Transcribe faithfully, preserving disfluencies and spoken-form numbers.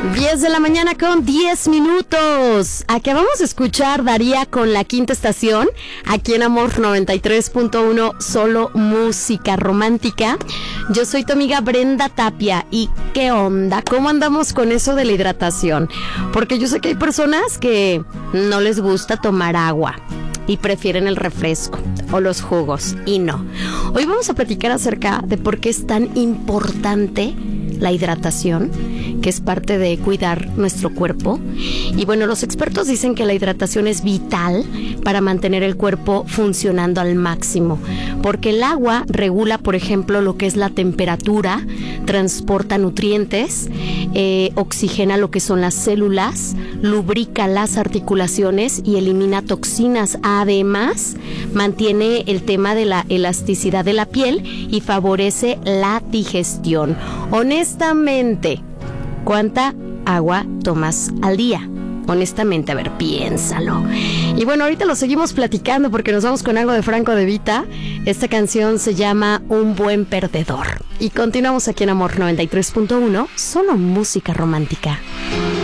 diez de la mañana con diez minutos. Acabamos de escuchar Daría con La Quinta Estación, aquí en Amor noventa y tres punto uno, solo música romántica. Yo soy tu amiga Brenda Tapia. ¿Y qué onda? ¿Cómo andamos con eso de la hidratación? Porque yo sé que hay personas que no les gusta tomar agua y prefieren el refresco o los jugos, y no. Hoy vamos a platicar acerca de por qué es tan importante la hidratación, que es parte de cuidar nuestro cuerpo. Y bueno, los expertos dicen que la hidratación es vital para mantener el cuerpo funcionando al máximo, porque el agua regula, por ejemplo, lo que es la temperatura, transporta nutrientes, eh, oxigena lo que son las células, lubrica las articulaciones y elimina toxinas. Además, mantiene el tema de la elasticidad de la piel y favorece la digestión. Honestamente, ¿cuánta agua tomas al día? Honestamente, a ver, piénsalo. Y bueno, ahorita lo seguimos platicando porque nos vamos con algo de Franco De Vita. Esta canción se llama Un Buen Perdedor. Y continuamos aquí en Amor noventa y tres punto uno, solo música romántica.